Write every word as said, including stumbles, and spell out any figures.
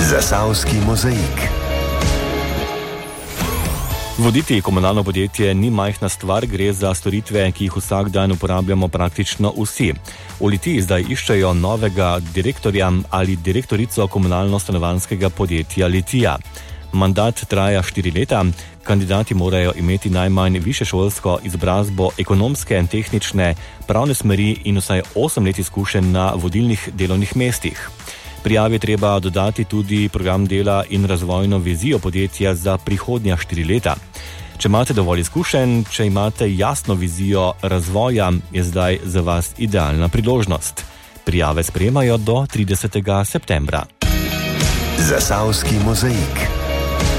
Zasavski mozaik. Voditi komunalno podjetje ni majhna stvar, gre za storitve, ki jih vsak dan uporabljamo praktično vsi. V Litiji zdaj iščejo novega direktorja ali direktorico komunalno-stanovanjskega podjetja Litija. Mandat traja štiri leta, kandidati morajo imeti najmanj višješolsko izobrazbo ekonomske, tehnične, pravne smeri in vsaj osem let izkušenj na vodilnih delovnih mestih. Prijavi treba dodati tudi program dela in razvojno vizijo podjetja za prihodnja štiri leta. Če imate dovolj izkušenj, če imate jasno vizijo razvoja, je zdaj za vas idealna priložnost. Prijave sprejemajo do tridesetega septembra. Zasavski mozaik.